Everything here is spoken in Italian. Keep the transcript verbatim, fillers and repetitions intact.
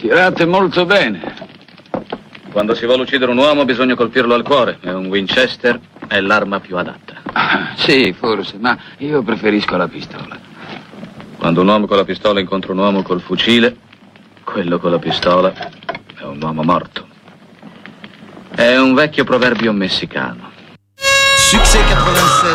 Tirate molto bene. Quando si vuole uccidere un uomo bisogna colpirlo al cuore e un Winchester è l'arma più adatta. Ah, sì, forse, ma io preferisco la pistola. Quando un uomo con la pistola incontra un uomo col fucile, quello con la pistola è un uomo morto. È un vecchio proverbio messicano. Succès quatre-vingt-seize.